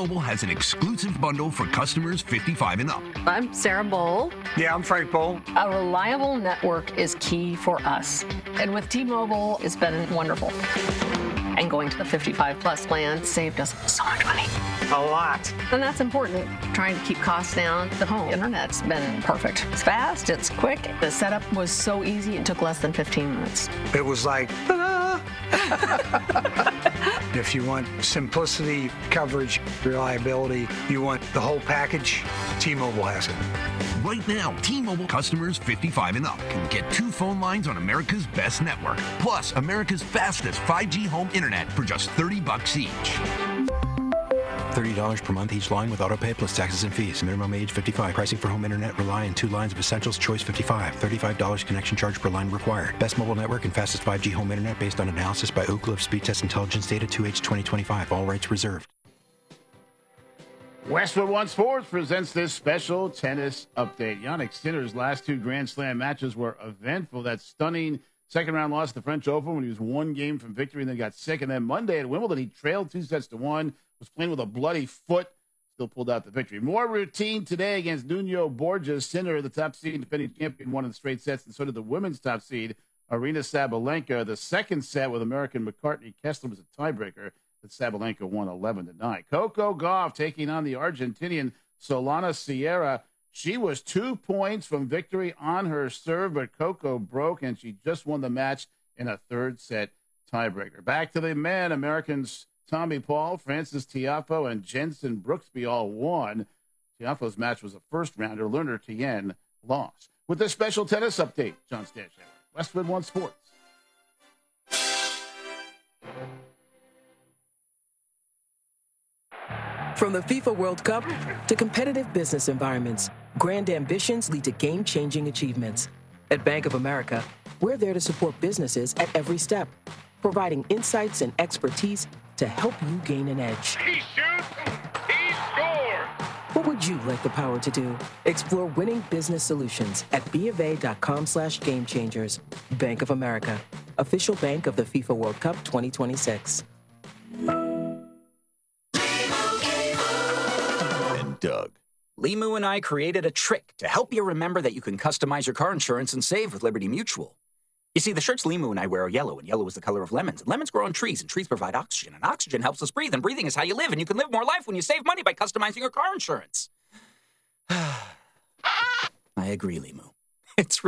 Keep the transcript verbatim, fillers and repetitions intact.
T-Mobile has an exclusive bundle for customers fifty-five and up. I'm Sarah Bowl. Yeah, I'm Frank Bowl. A reliable network is key for us. And with T-Mobile, it's been wonderful. And going to the fifty-five plus plan saved us so much money. A lot. And that's important. Trying to keep costs down. The home internet's been perfect. It's fast, it's quick. The setup was so easy, it took less than fifteen minutes. It was like, ta-da! If you want simplicity, coverage, reliability, you want the whole package, T-Mobile has it. Right now, T-Mobile customers fifty-five and up can get two phone lines on America's best network, plus America's fastest five G home internet for just thirty bucks each. thirty dollars per month each line with autopay plus taxes and fees. Minimum age fifty-five. Pricing for home internet rely on two lines of Essentials Choice fifty-five. thirty-five dollars connection charge per line required. Best mobile network and fastest five G home internet based on analysis by Oak Cliff Speed Test Intelligence Data two H twenty twenty-five. All rights reserved. Westwood One Sports presents this special tennis update. Jannik Sinner's last two Grand Slam matches were eventful. That stunning second-round loss at the French Open when he was one game from victory and then got sick. And then Monday at Wimbledon, he trailed two sets to one, was playing with a bloody foot, still pulled out the victory. More routine today against Nuno Borges. Sinner, the top seed, defending champion, won in the straight sets, and so did the women's top seed, Aryna Sabalenka. The second set with American McCartney Kessler was a tiebreaker. Sabalenka won eleven to nine. Coco Gauff taking on the Argentinian Solana Sierra. She was two points from victory on her serve, but Coco broke, and she just won the match in a third set tiebreaker. Back to the men. Americans Tommy Paul, Francis Tiafoe, and Jensen Brooksby all won. Tiafoe's match was a first-rounder. Lerner Tien lost. With this special tennis update, John Stanchek, Westwood One Sports. From the FIFA World Cup to competitive business environments, grand ambitions lead to game-changing achievements. At Bank of America, we're there to support businesses at every step, providing insights and expertise to help you gain an edge. He shoots, he scores! What would you like the power to do? Explore winning business solutions at bofa.com slash game changers. Bank of America, official bank of the FIFA World Cup twenty twenty-six. Doug. Limu and I created a trick to help you remember that you can customize your car insurance and save with Liberty Mutual. You see, the shirts Limu and I wear are yellow, and yellow is the color of lemons. And lemons grow on trees, and trees provide oxygen. And oxygen helps us breathe, and breathing is how you live. And you can live more life when you save money by customizing your car insurance. I agree, Limu. It's